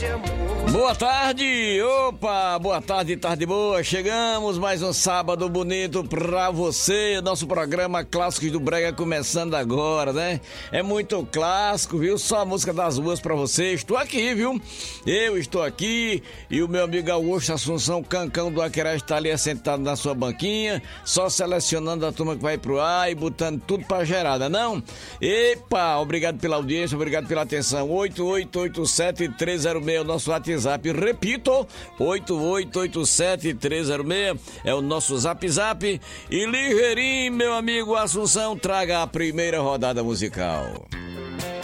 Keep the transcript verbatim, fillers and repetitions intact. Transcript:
Boa tarde, opa, boa tarde, tarde boa, chegamos mais um sábado bonito pra você, nosso programa Clássicos do Brega começando agora, né? É muito clássico, viu? Só a música das ruas pra você, estou aqui, viu? Eu estou aqui e o meu amigo Augusto Assunção Cancão do Aquerá está ali sentado na sua banquinha, só selecionando a turma que vai pro ar e botando tudo pra gerada, não? Epa, obrigado pela audiência, obrigado pela atenção, oito oito oito sete três zero seis, o nosso WhatsApp. Repito, oito oito oito sete três zero seis é o nosso zap zap. E ligeirinho, meu amigo Assunção, traga a primeira rodada musical.